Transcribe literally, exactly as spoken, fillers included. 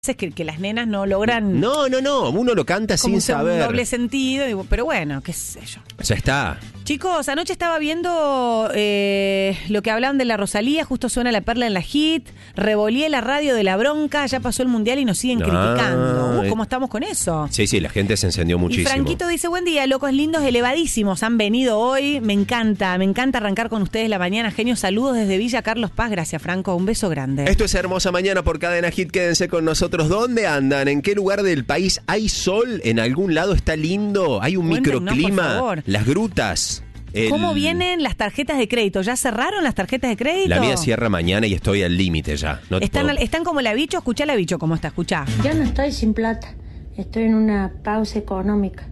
Es que, que las nenas no logran. No, no, no, uno lo canta como sin un saber. doble sentido, digo, pero bueno, qué sé yo. Ya está. Chicos, anoche estaba viendo eh, lo que hablaban de la Rosalía, justo suena La Perla en la hit, revolé la radio de la bronca, ya pasó el mundial y nos siguen Ah, criticando. Uh, eh. ¿Cómo estamos con eso? Sí, sí, la gente se encendió muchísimo. Y Franquito dice, buen día, locos lindos, elevadísimos, han venido hoy, me encanta, me encanta arrancar con ustedes la mañana, genios, saludos desde Villa Carlos Paz, gracias Franco, un beso grande. Esto es Hermosa Mañana por Cadena Hit, quédense con nosotros. ¿Dónde andan? ¿En qué lugar del país hay sol? ¿En algún lado está lindo? ¿Hay un Cuéntenos, microclima? por favor. Las grutas. El... ¿Cómo vienen las tarjetas de crédito? ¿Ya cerraron las tarjetas de crédito? La mía cierra mañana y estoy al límite ya. No te Están, puedo... al- están como la bicho, escuchá la bicho cómo está, escuchá. Yo no estoy sin plata, estoy en una pausa económica.